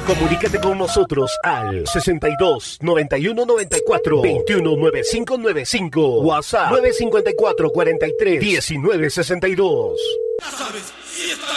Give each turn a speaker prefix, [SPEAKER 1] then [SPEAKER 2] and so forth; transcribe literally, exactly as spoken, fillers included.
[SPEAKER 1] Comunícate con nosotros al sesenta y dos, noventa y uno, noventa y cuatro, veintiuno, noventa y cinco noventa y cinco. WhatsApp nueve cinco cuatro, cuarenta y tres, diecinueve sesenta y dos.
[SPEAKER 2] Ya sabes, si está